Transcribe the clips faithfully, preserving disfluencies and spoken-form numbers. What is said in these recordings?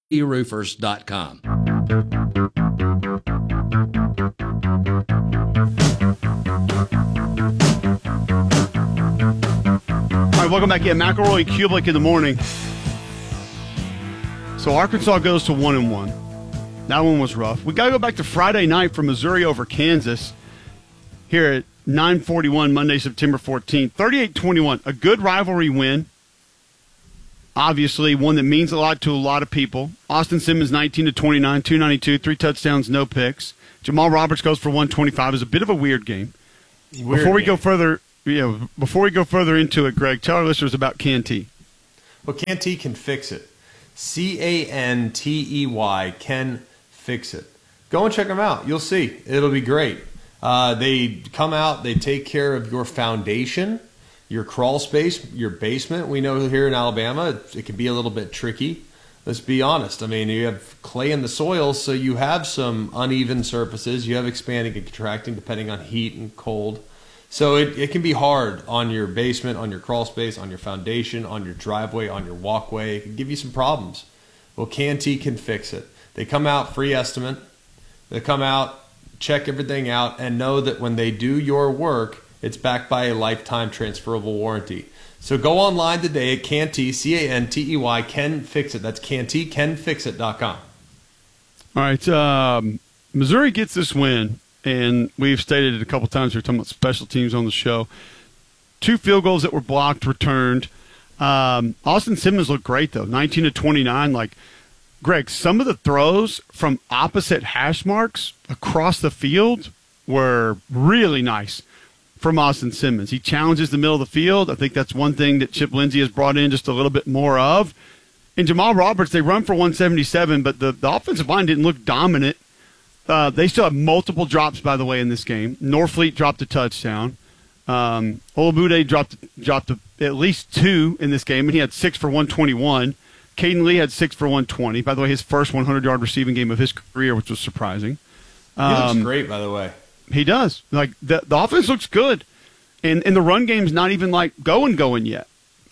roofers dot com. All right, welcome back in. McElroy, Kublik in the morning. So Arkansas goes to one and one. That one was rough. We got to go back to Friday night for Missouri over Kansas here at nine forty-one, Monday, September fourteenth. thirty-eight twenty-one, a good rivalry win. Obviously, one that means a lot to a lot of people. Austin Simmons, nineteen to twenty-nine, two ninety-two, three touchdowns, no picks. Jamal Roberts goes for one twenty-five. It was a bit of a weird game. Weird before we game. go further, you know, before we go further into it, Greg, tell our listeners about Canty. Well, Canty can fix it. C A N T E Y can fix it. Go and check them out. You'll see. It'll be great. Uh, they come out. They take care of your foundation, your crawl space, your basement. We know here in Alabama it, it can be a little bit tricky. Let's be honest. I mean, you have clay in the soil, so you have some uneven surfaces. You have expanding and contracting depending on heat and cold. So it, it can be hard on your basement, on your crawl space, on your foundation, on your driveway, on your walkway. It can give you some problems. Well, Canty can fix it. They come out, free estimate. They come out, check everything out, and know that when they do your work, it's backed by a lifetime transferable warranty. So go online today at Canty, C A N T E Y, can fix it. That's Canty, can fix it dot com. All right. Um, Missouri gets this win, and we've stated it a couple times. We're talking about special teams on the show. Two field goals that were blocked, returned. Um, Austin Simmons looked great, though, nineteen to twenty-nine. Like, Greg, some of the throws from opposite hash marks across the field were really nice from Austin Simmons. He challenges the middle of the field. I think that's one thing that Chip Lindsey has brought in just a little bit more of. And Jamal Roberts, they run for one seventy-seven, but the, the offensive line didn't look dominant. Uh, they still have multiple drops, by the way, in this game. Norfleet dropped a touchdown. Um, Olabude dropped dropped a, at least two in this game, and he had six for one twenty-one. Caden Lee had six for one twenty. By the way, his first hundred-yard receiving game of his career, which was surprising. Um, he looks great, by the way. He does. Like the the offense looks good, and and the run game's not even like going going yet.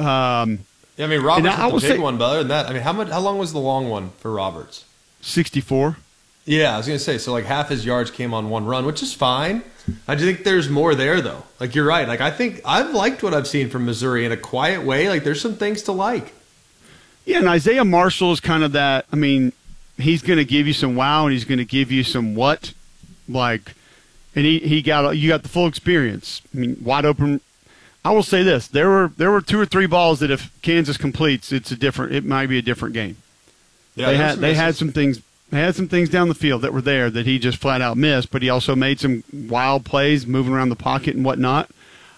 Um, yeah, I mean Roberts I, was I the big say, one, but other than that, I mean, how much? How long was the long one for Roberts? sixty-four. Yeah, I was gonna say so. Like half his yards came on one run, which is fine. I just think there's more there, though. Like you're right. Like I think I've liked what I've seen from Missouri in a quiet way. Like there's some things to like. Yeah, and Isaiah Marshall is kind of that. I mean, he's going to give you some wow, and he's going to give you some what, like, and he, he got you got the full experience. I mean, wide open. I will say this: there were there were two or three balls that if Kansas completes, it's a different. It might be a different game. Yeah, they had they had some things. They had some things down the field that were there that he just flat out missed, but he also made some wild plays, moving around the pocket and whatnot.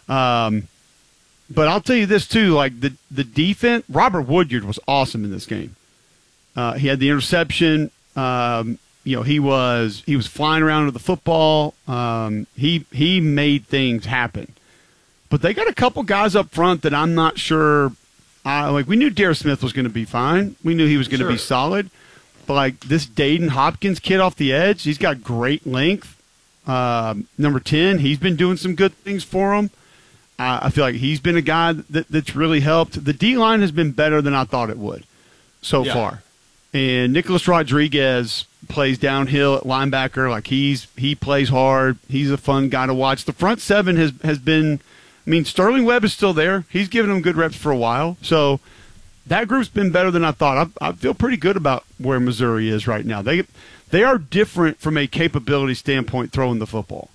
Um, But I'll tell you this, too, like the, the defense, Robert Woodyard was awesome in this game. Uh, he had the interception. Um, you know, he was he was flying around with the football. Um, he he made things happen. But they got a couple guys up front that I'm not sure. Uh, like we knew Darius Smith was going to be fine. We knew he was going to sure. be solid. But like this Dayton Hopkins kid off the edge, he's got great length. Uh, number ten, he's been doing some good things for him. I feel like he's been a guy that, that's really helped. The D-line has been better than I thought it would so yeah. far. And Nicholas Rodriguez plays downhill at linebacker. Like he's he plays hard. He's a fun guy to watch. The front seven has, has been – I mean, Sterling Webb is still there. He's given them good reps for a while. So that group's been better than I thought. I, I feel pretty good about where Missouri is right now. They They are different from a capability standpoint throwing the football.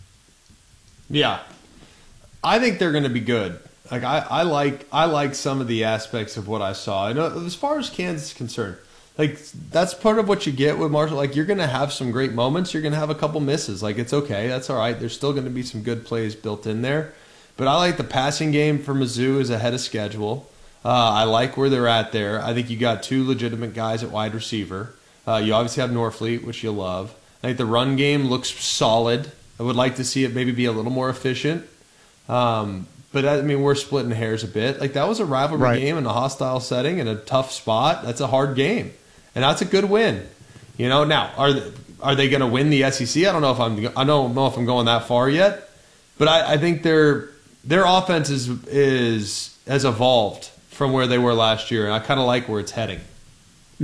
Yeah. I think they're going to be good. Like I, I like I like some of the aspects of what I saw. And as far as Kansas is concerned, like that's part of what you get with Marshall. Like you're going to have some great moments. You're going to have a couple misses. Like it's okay. That's all right. There's still going to be some good plays built in there. But I like the passing game for Mizzou is ahead of schedule. Uh, I like where they're at there. I think you got two legitimate guys at wide receiver. Uh, you obviously have Norfleet, which you love. I think the run game looks solid. I would like to see it maybe be a little more efficient. Um, but I mean, we're splitting hairs a bit. Like that was a rivalry right. game in a hostile setting in a tough spot. That's a hard game, and that's a good win. You know, now are they, are they going to win the S E C? I don't know if I'm. I don't know if I'm going that far yet, but I, I think their their offense is is has evolved from where they were last year, and I kind of like where it's heading. Yeah,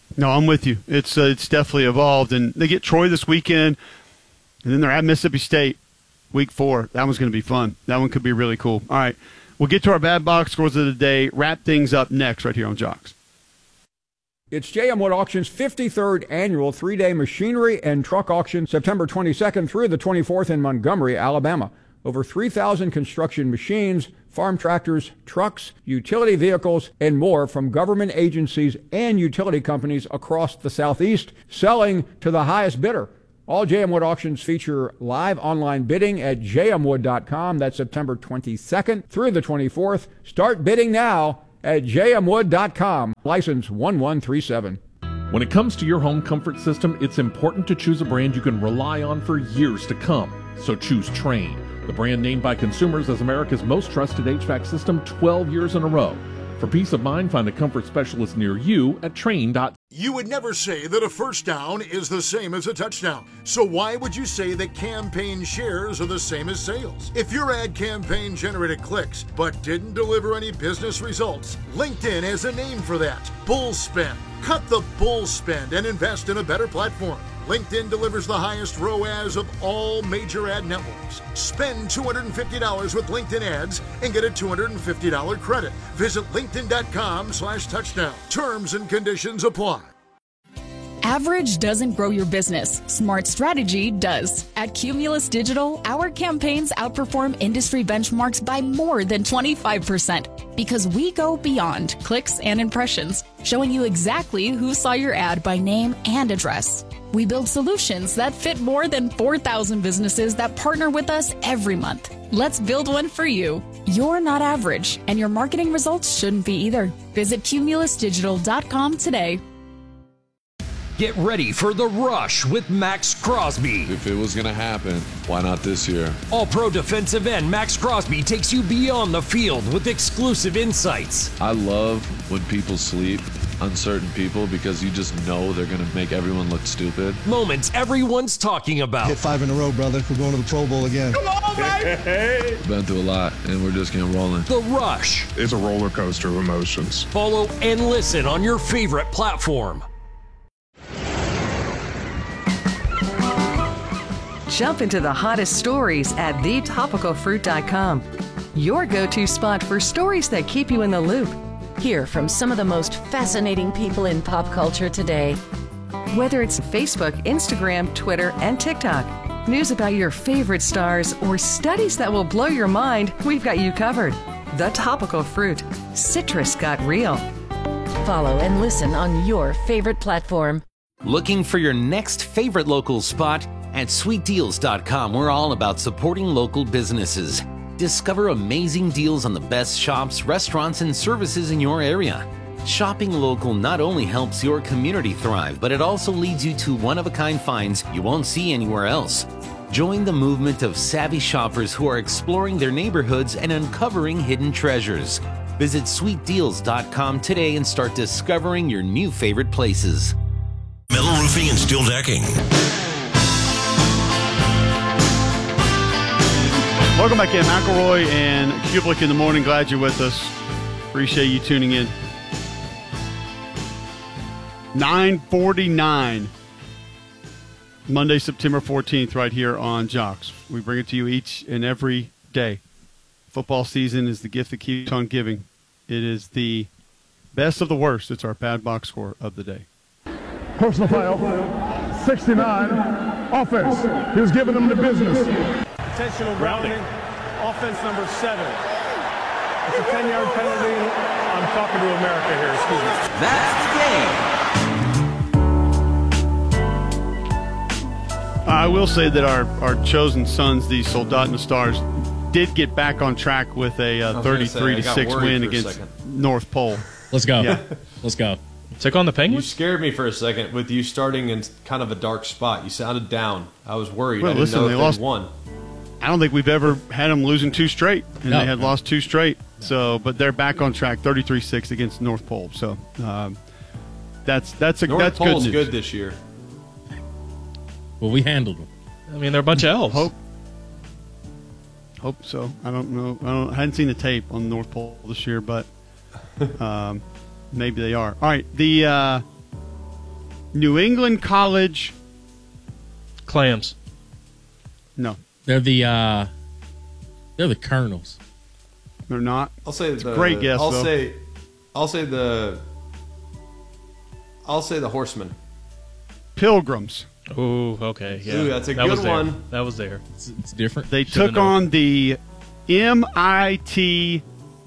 No, I'm with you. It's uh, it's definitely evolved, and they get Troy this weekend, and then they're at Mississippi State week four. That one's going to be fun. That one could be really cool. All right, we'll get to our bad box scores of the day. Wrap things up next right here on Jocks. It's J M Wood Auction's fifty-third annual three-day machinery and truck auction, September twenty-second through the twenty-fourth in Montgomery, Alabama. Over three thousand construction machines, farm tractors, trucks, utility vehicles, and more from government agencies and utility companies across the Southeast, selling to the highest bidder. All J M Wood auctions feature live online bidding at j m wood dot com. That's September twenty-second through the twenty-fourth. Start bidding now at j m wood dot com. License one one three seven. When it comes to your home comfort system, it's important to choose a brand you can rely on for years to come. So choose Trane, the brand named by consumers as America's most trusted H V A C system twelve years in a row. For peace of mind, find a comfort specialist near you at Trane dot com. You would never say that a first down is the same as a touchdown. So why would you say that campaign shares are the same as sales? If your ad campaign generated clicks but didn't deliver any business results, LinkedIn has a name for that: bull spend. Cut the bull spend and invest in a better platform. LinkedIn delivers the highest R O A S of all major ad networks. Spend two hundred fifty dollars with LinkedIn ads and get a two hundred fifty dollars credit. Visit linkedin dot com slash touchdown. Terms and conditions apply. Average doesn't grow your business. Smart strategy does. At Cumulus Digital, our campaigns outperform industry benchmarks by more than twenty-five percent because we go beyond clicks and impressions, showing you exactly who saw your ad by name and address. We build solutions that fit more than four thousand businesses that partner with us every month. Let's build one for you. You're not average, and your marketing results shouldn't be either. Visit cumulus digital dot com today. Get ready for The Rush with Max Crosby. If it was going to happen, why not this year? All-Pro defensive end Max Crosby takes you beyond the field with exclusive insights. I love when people sleep on certain people because you just know they're going to make everyone look stupid. Moments everyone's talking about. Hit five in a row, brother. We're going to the Pro Bowl again. Come on, baby! Been through a lot, and we're just getting rolling. The Rush. It's a roller coaster of emotions. Follow and listen on your favorite platform. Jump into the hottest stories at the topical fruit dot com. Your go-to spot for stories that keep you in the loop. Hear from some of the most fascinating people in pop culture today. Whether it's Facebook, Instagram, Twitter, and TikTok, news about your favorite stars, or studies that will blow your mind, we've got you covered. The Topical Fruit. Citrus got real. Follow and listen on your favorite platform. Looking for your next favorite local spot? At sweet deals dot com, we're all about supporting local businesses. Discover amazing deals on the best shops, restaurants, and services in your area. Shopping local not only helps your community thrive, but it also leads you to one-of-a-kind finds you won't see anywhere else. Join the movement of savvy shoppers who are exploring their neighborhoods and uncovering hidden treasures. Visit sweet deals dot com today and start discovering your new favorite places. Metal roofing and steel decking. Welcome back in. McElroy and Kublik in the morning. Glad you're with us. Appreciate you tuning in. nine forty-nine. Monday, September fourteenth, right here on Jocks. We bring it to you each and every day. Football season is the gift that keeps on giving. It is the best of the worst. It's our bad box score of the day. Personal foul, sixty-nine, offense. He was giving them the business. Intentional grounding, offense number seven. It's a ten-yard penalty. I'm talking to America here, excuse me. That's the game. I will say that our, our chosen sons, the Soldat and the Stars, did get back on track with a uh, thirty-three to six win against North Pole. Let's go. Yeah. Let's go. Took on the Penguins? You scared me for a second with you starting in kind of a dark spot. You sounded down. I was worried. Well, I didn't listen, know they if lost won. I don't think we've ever had them losing two straight, and no, they had no. lost two straight. No. So, but they're back on track, thirty-three six against North Pole. So, um, that's that's a North that's Pole's good news. good this year. Well, we handled them. I mean, they're a bunch of elves. Hope, hope so. I don't know. I, don't, I hadn't seen the tape on North Pole this year, but um, maybe they are. All right, the uh, New England College. Clams. No. They're the uh, they're the Colonels. They're not. I'll say It's the a great guess, I'll though. say, I'll say the. I'll say the Horsemen. Pilgrims. Ooh, okay, yeah. Ooh, that's a that good was there. one. That was there. It's, it's different. They Should've took known. on the M I T.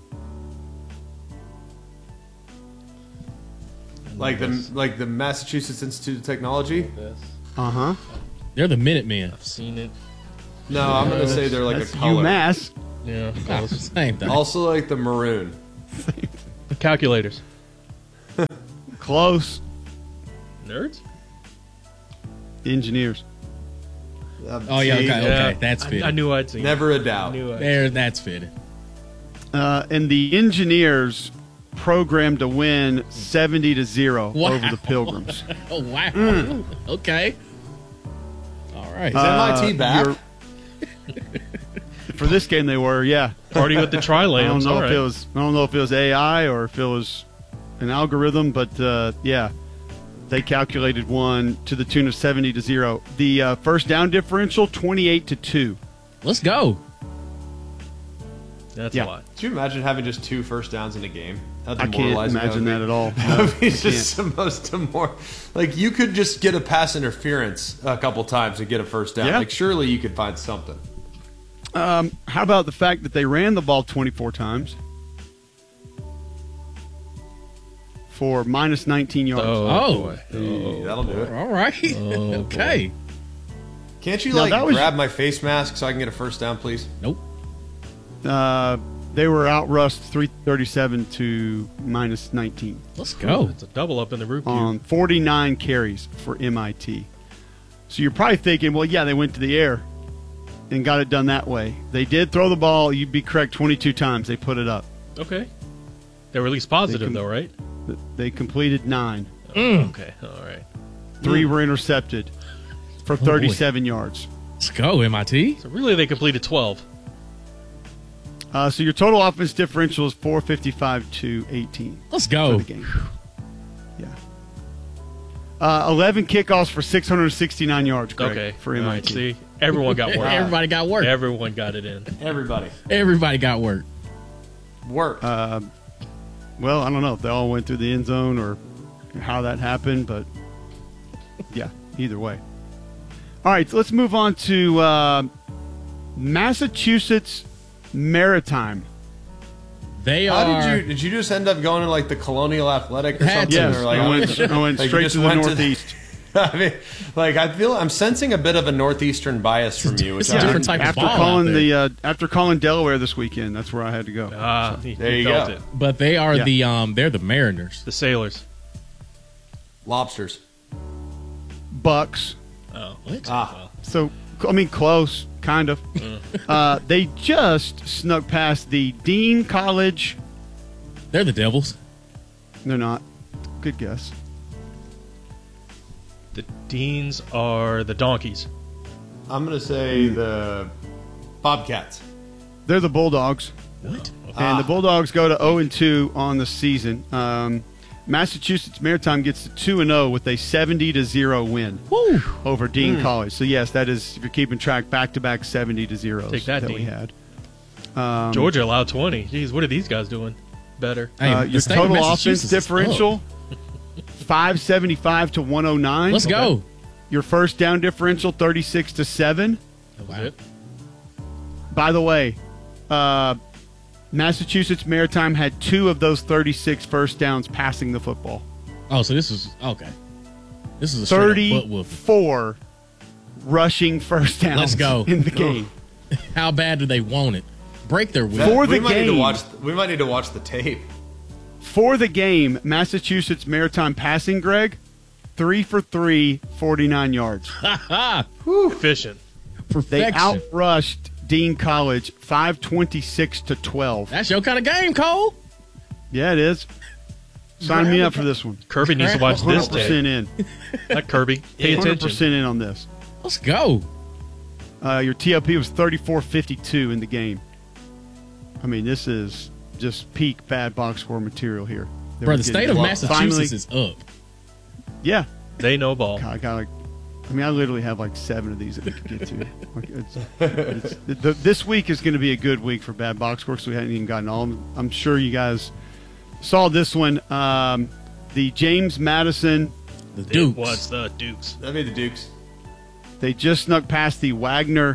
Like the like the Massachusetts Institute of Technology. Uh huh. They're the Minutemen. I've seen it. No, I'm gonna say they're like That's a color. UMass. Yeah, Oh, same thing. Also like the maroon. The calculators. Close. Nerds. Engineers. Um, Oh yeah, see, okay, yeah. okay, that's I, fitting. I knew I'd seen Never it. a doubt. I knew I'd There, that's fitting. Uh, and the Engineers programmed to win seventy to zero Wow. over the Pilgrims. Oh wow. Mm. Okay. All right. Is M I T Uh, back? you're- For this game, they were, yeah. Party with the I don't Tri-Lambs. know All if right. it was. I don't know if it was A I or if it was an algorithm, but uh, yeah, they calculated one to the tune of seventy to zero. The uh, first down differential twenty-eight to two. Let's go. That's Yeah. a lot. Could you imagine having just two first downs in a game? How I can't demoralizing imagine that, that at all. That No, would be I just the most demor. Like you could just get a pass interference a couple times and get a first down. Yeah. Like surely you could find something. Um, how about the fact that they ran the ball twenty-four times for minus nineteen yards? Oh, Oh. boy. Hey, that'll do it. All right. Oh, okay. Can't you No, like that was- grab my face mask so I can get a first down, please? Nope. Uh, they were outrushed three thirty-seven to minus nineteen Let's go. It's a double up in the root view. on forty-nine carries for M I T. So you're probably thinking, well, yeah, they went to the air and got it done that way. They did throw the ball. You'd be correct twenty-two times. They put it up. Okay. They were at least positive, They com- though, right? They completed nine. Mm. Okay. All right. Three were intercepted for boy. thirty-seven yards. Let's go, M I T. So really, they completed twelve. Uh, so your total offense differential is four fifty-five to eighteen Let's for go. the game. Yeah. Uh, eleven kickoffs for six hundred sixty-nine yards, Greg, Okay. for All M I right, T. see, everyone got work. Everybody got work. Everyone got it in. Everybody. Everybody got work. Work. Uh, well, I don't know if they all went through the end zone or how that happened, but yeah, either way. All right, so let's move on to uh, Massachusetts Maritime. They How are. did you did you just end up going to like the Colonial Athletic or Had something? to. Yes, or like, I went, I went like, you straight just to the went Northeast. I mean, like I feel I'm sensing a bit of a northeastern bias from you. Which It's a I different didn't- type of after ball out calling there. the uh, after calling Delaware this weekend, that's where I had to go. Ah, he, There he you felt go. it. But they are Yeah. the um. They're the Mariners. The sailors. Lobsters. Bucks. Oh. What? Ah, So I mean, close, kind of. uh, they just snuck past the Dean College. They're the Devils. They're not. Good guess. The Deans are the donkeys. I'm gonna say the Bobcats. They're the Bulldogs. What? And Ah. the Bulldogs go to oh and two on the season. Um, Massachusetts Maritime gets to two and oh with a seventy to zero win Woo. over Dean Hmm. College. So yes, that is, if you're keeping track, back-to-back seventy to zeros Take that, we Dean. had. Um, Georgia allowed twenty. Jeez, what are these guys doing? Better. Hey, uh, the your state of total offense Massachusetts is differential five seventy-five to one oh nine. up. Let's go. Your first down differential thirty-six to seven. That was Wow. it. By the way, uh, Massachusetts Maritime had two of those thirty-six first downs passing the football. Oh, so this is okay. This is a straight up butt whooping. thirty-four rushing first downs Let's go. in the game. How bad do they want it? Break their That- will. For the we might need to game. watch. We might need to watch the tape. For the game, Massachusetts Maritime passing, Greg, three for three, forty-nine yards. Efficient. They Perfection. outrushed Dean College five twenty-six to twelve. That's your kind of game, Cole. Yeah, it is. Sign me up for this one. Kirby needs to watch this one hundred percent tape. in. Not Kirby. Pay one hundred attention. percent in on this. Let's go. Uh, your T O P was thirty-four fifty-two in the game. I mean, this is just peak bad box score material here. They Bro, were the getting- state of well, Massachusetts finally- is up. Yeah, They know ball. God, I got like, I mean, I literally have like seven of these that we could get to. Like, it's, it's, the, this week is going to be a good week for Bad Box Scores. We haven't even gotten all. I'm sure you guys saw this one. Um, the James Madison. The Dukes. It was the Dukes. That'd be the Dukes. They just snuck past the Wagner.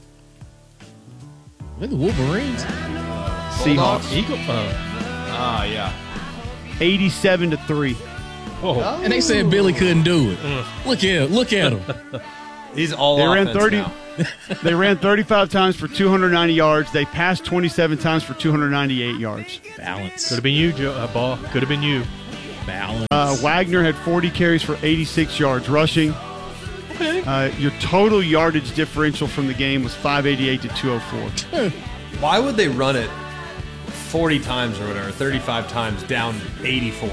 Look the Wolverines. Seahawks. Eagle. Uh, Ah, yeah. eighty-seven to three. Whoa. And they said Billy couldn't do it. Mm. Look at look at him. He's all they ran thirty. now. They ran thirty-five times for two hundred ninety yards. They passed twenty-seven times for two hundred ninety-eight yards. Balance. Could have been you, Joe. Uh, ball. Could have been you. Balance. Uh, Wagner had forty carries for eighty-six yards rushing. Okay. Uh, your total yardage differential from the game was five eighty-eight to two oh four. Why would they run it forty times or whatever, thirty-five times down eighty-four?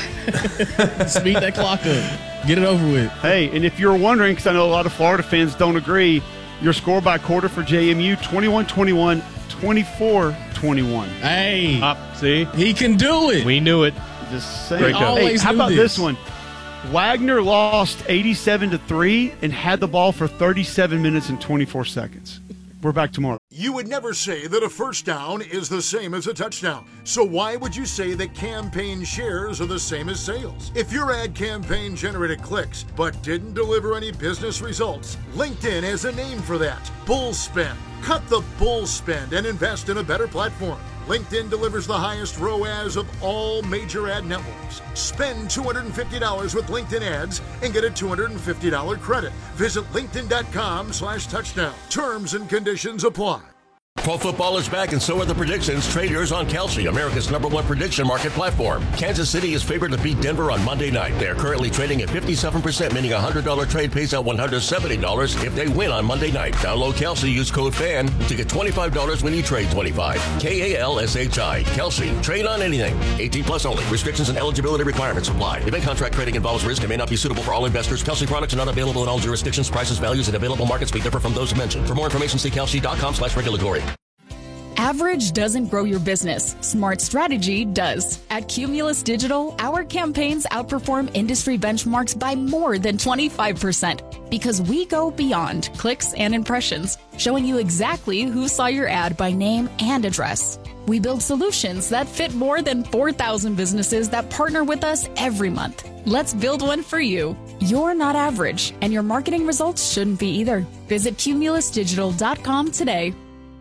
Speed that clock up. Get it over with. Hey, and if you're wondering, because I know a lot of Florida fans don't agree, your score by quarter for J M U, twenty-one twenty-one, twenty-four twenty-one. Hey. Up, see? He can do it. We knew it. Just saying. Break up. Hey, how about this. this one? Wagner lost eighty-seven to three and had the ball for thirty-seven minutes and twenty-four seconds. We're back tomorrow. You would never say that a first down is the same as a touchdown. So why would you say that campaign shares are the same as sales? If your ad campaign generated clicks but didn't deliver any business results, LinkedIn has a name for that. Bull spend. Cut the bull spend and invest in a better platform. LinkedIn delivers the highest R O A S of all major ad networks. Spend two hundred fifty dollars with LinkedIn ads and get a two hundred fifty dollars credit. Visit linkedin.com slash touchdown. Terms and conditions apply. Pro football is back, and so are the predictions. Trade yours on Kelsey, America's number one prediction market platform. Kansas City is favored to beat Denver on Monday night. They are currently trading at fifty-seven percent, meaning a one hundred dollars trade pays out one hundred seventy dollars if they win on Monday night. Download Kelsey, use code FAN to get twenty-five dollars when you trade twenty-five dollars. K A L S H I. Kelsey. Trade on anything. eighteen plus only. Restrictions and eligibility requirements apply. Event contract trading involves risk and may not be suitable for all investors. Kelsey products are not available in all jurisdictions. Prices, values, and available markets may differ from those mentioned. For more information, see kelsey.com slash regulatory. Average doesn't grow your business. Smart strategy does. At Cumulus Digital, our campaigns outperform industry benchmarks by more than twenty-five percent because we go beyond clicks and impressions, showing you exactly who saw your ad by name and address. We build solutions that fit more than four thousand businesses that partner with us every month. Let's build one for you. You're not average, and your marketing results shouldn't be either. Visit cumulus digital dot com today.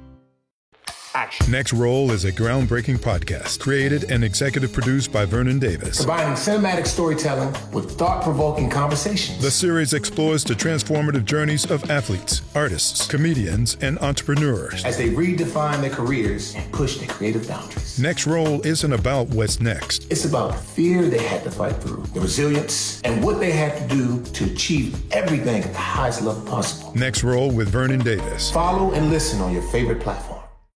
Action. Next Roll is a groundbreaking podcast created and executive produced by Vernon Davis. Combining cinematic storytelling with thought-provoking conversations. The series explores the transformative journeys of athletes, artists, comedians, and entrepreneurs as they redefine their careers and push their creative boundaries. Next Roll isn't about what's next. It's about the fear they had to fight through, the resilience, and what they had to do to achieve everything at the highest level possible. Next Roll with Vernon Davis. Follow and listen on your favorite platform.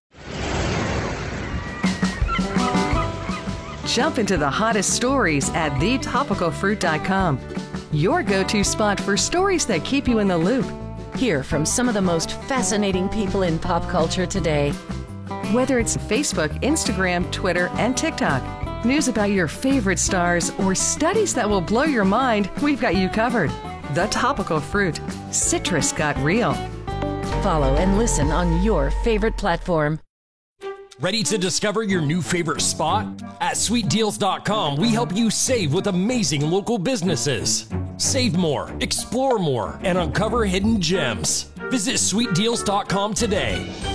Jump into the hottest stories at the topical fruit dot com. Your go-to spot for stories that keep you in the loop. Hear from some of the most fascinating people in pop culture today. Whether it's Facebook, Instagram, Twitter, and TikTok, news about your favorite stars, or studies that will blow your mind, we've got you covered. The Topical Fruit. Citrus got real. Follow and listen on your favorite platform. Ready to discover your new favorite spot? At sweet deals dot com, we help you save with amazing local businesses. Save more, explore more, and uncover hidden gems. Visit sweet deals dot com today.